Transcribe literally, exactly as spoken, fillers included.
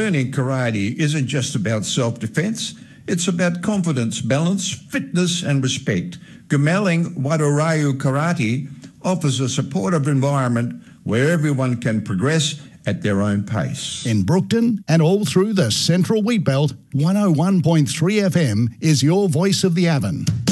learning karate isn't just about self-defense, it's about confidence, balance, fitness and respect. Goomalling Wadawurrung Karate offers a supportive environment where everyone can progress at their own pace. In Brookton and all through the Central Wheatbelt, one oh one point three F M is your voice of the Avon.